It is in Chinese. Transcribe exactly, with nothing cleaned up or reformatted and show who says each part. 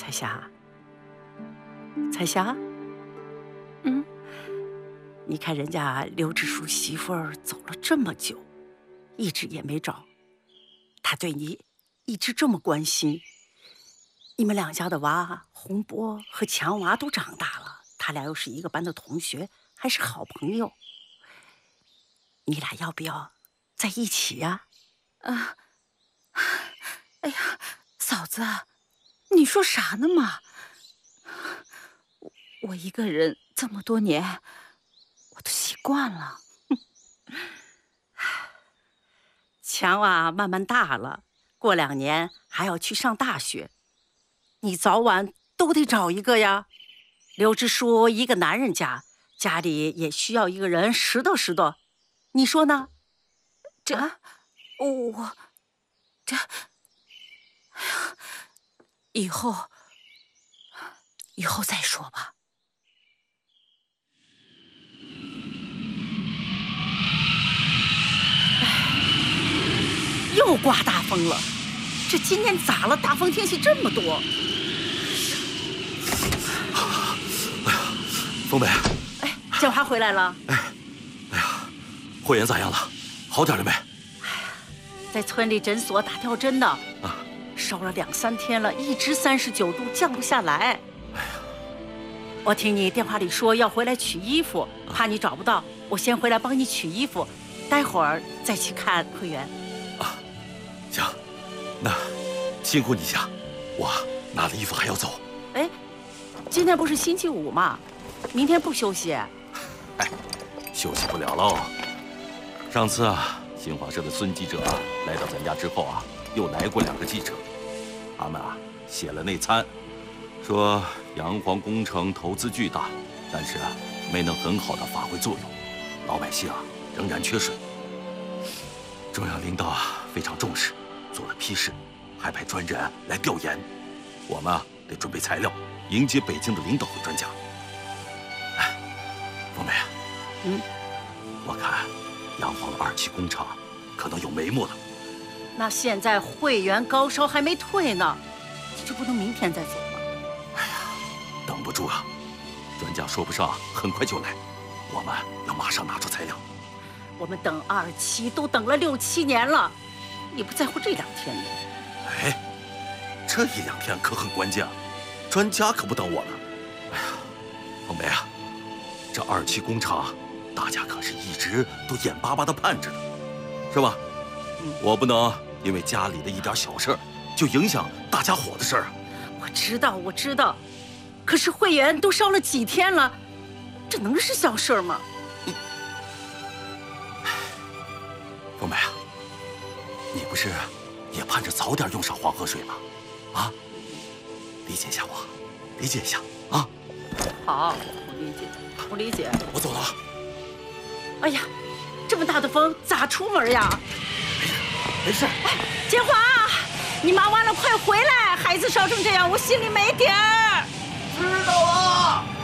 Speaker 1: 彩霞，彩霞，
Speaker 2: 嗯，
Speaker 1: 你看人家刘支书媳妇儿走了这么久，一直也没找，他对你一直这么关心。你们两家的娃洪波和强娃都长大了，他俩又是一个班的同学，还是好朋友。你俩要不要在一起呀？
Speaker 2: 啊，哎呀，嫂子，你说啥呢嘛？我我一个人这么多年，我都习惯了。
Speaker 1: 强娃慢慢大了，过两年还要去上大学，你早晚都得找一个呀。刘支书一个男人家，家里也需要一个人拾掇拾掇，你说呢？
Speaker 2: 这，啊、我这，哎呀，以后以后再说吧。
Speaker 1: 又刮大风了，这今年咋了？大风天气这么多。
Speaker 3: 哎呀，风梅，
Speaker 1: 哎，建华回来了。
Speaker 3: 哎，哎呀，慧妍咋样了？好点了没？
Speaker 1: 哎呀，在村里诊所打吊针呢，啊，烧了两三天了，一直三十九度，降不下来。哎呀，我听你电话里说要回来取衣服，怕你找不到，我先回来帮你取衣服，待会儿再去看慧媛。
Speaker 3: 啊，行，那辛苦你一下，我拿了衣服还要走。
Speaker 1: 哎，今天不是星期五吗？明天不休息？
Speaker 3: 哎，休息不了喽。上次啊，新华社的孙记者啊来到咱家之后啊，又来过两个记者，他们啊写了内参，说洋黄工程投资巨大，但是啊没能很好的发挥作用，老百姓啊仍然缺水。中央领导啊非常重视，做了批示，还派专人来调研。我们啊得准备材料，迎接北京的领导和专家。哎，凤梅啊，嗯，我看洋黄二期工厂可能有眉目了。
Speaker 1: 那现在慧媛高烧还没退呢，这不能明天再走吗？
Speaker 3: 哎呀，等不住啊！专家说不上很快就来，我们要马上拿出材料。
Speaker 1: 我们等二期都等了六七年了，你不在乎这两天呢？
Speaker 3: 哎，这一两天可很关键啊，专家可不等我了。哎呀，凤梅啊，这二期工厂，大家可是一直都眼巴巴地盼着的，是吧？嗯，我不能因为家里的一点小事就影响大家伙的事儿啊。
Speaker 1: 我知道，我知道，可是慧媛都烧了几天了，这能是小事吗？
Speaker 3: 凤梅啊，你不是也盼着早点用上黄河水吗？啊，理解一下我，理解一下啊！
Speaker 1: 好，我理解，我理解。
Speaker 3: 我走了啊。
Speaker 1: 哎呀，这么大的风，咋出门呀？
Speaker 3: 没事，没事。
Speaker 1: 哎，建华，你忙完了快回来，孩子烧成这样，我心里没底儿。
Speaker 3: 知道了。